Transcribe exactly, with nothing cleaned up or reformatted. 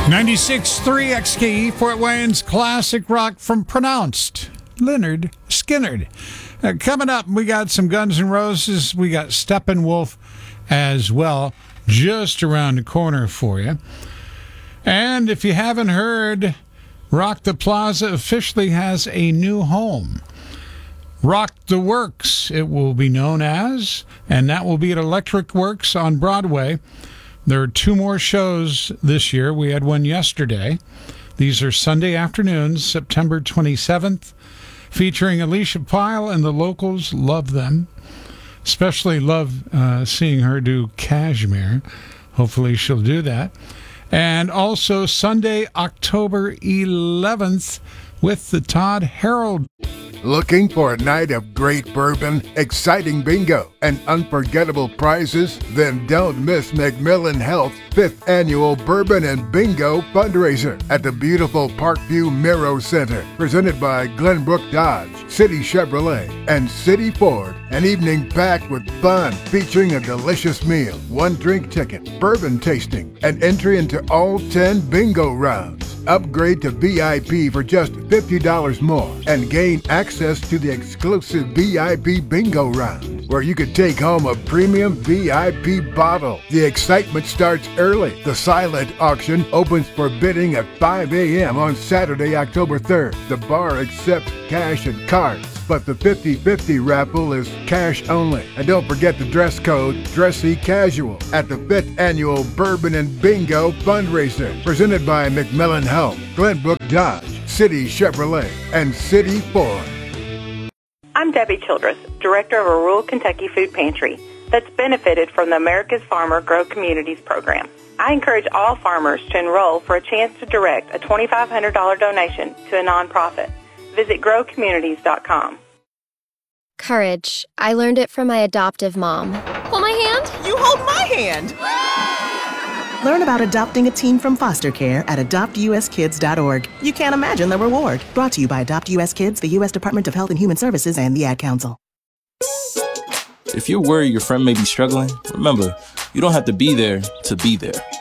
ninety-six point three X K E, Fort Wayne's classic rock from Pronounced, Leonard Skinner. Uh, coming up, we got some Guns N' Roses. We got Steppenwolf as well, just around the corner for you. And if you haven't heard, Rock the Plaza officially has a new home. Rock the Works, it will be known as, and that will be at Electric Works on Broadway. There are two more shows this year. We had one yesterday. These are Sunday afternoons, September twenty-seventh, featuring Alicia Pyle, and the locals love them. Especially love uh, seeing her do Cashmere. Hopefully she'll do that. And also Sunday, October eleventh, with the Todd Harold. Looking for a night of great bourbon, exciting bingo, and unforgettable prizes? Then don't miss McMillan Health's fifth Annual Bourbon and Bingo Fundraiser at the beautiful Parkview Miro Center, presented by Glenbrook Dodge, City Chevrolet, and City Ford. An evening packed with fun, featuring a delicious meal, one drink ticket, bourbon tasting, and entry into all ten bingo rounds. Upgrade to V I P for just fifty dollars more and gain access to the exclusive V I P bingo round, where you could take home a premium V I P bottle. The excitement starts early. The silent auction opens for bidding at five a.m. on Saturday, October third. The bar accepts cash and cards, but the fifty-fifty raffle is cash only. And don't forget the dress code, dressy casual, at the fifth Annual Bourbon and Bingo Fundraiser, presented by McMillan Health, Glenbrook Dodge, City Chevrolet, and City Ford. I'm Debbie Childress, Director of a rural Kentucky food pantry that's benefited from the America's Farmer Grow Communities program. I encourage all farmers to enroll for a chance to direct a twenty-five hundred dollars donation to a nonprofit. Visit grow communities dot com. Courage. I learned it from my adoptive mom. Hold my hand. You hold my hand. Learn about adopting a teen from foster care at adopt u s kids dot org. You can't imagine the reward. Brought to you by Adopt U S Kids, the U S Department of Health and Human Services, and the Ad Council. If you're worried your friend may be struggling, remember, you don't have to be there to be there.